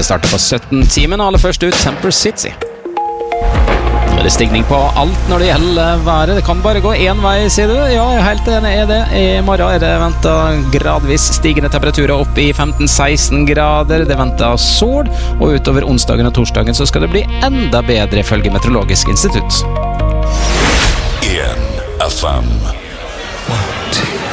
Det starter på 17-timen, og aller først ut Temper City. Nå er det stigning på alt når det gjelder været. Det kan bare gå en vei, sier du? Ja, jeg er helt enig i det. I morgen er det ventet gradvis stigende temperaturer opp i 15-16 grader. Det venter sol, og utover onsdagen og torsdagen så skal det bli enda bedre ifølge Meteorologisk institutt. 1 FM. 1, 2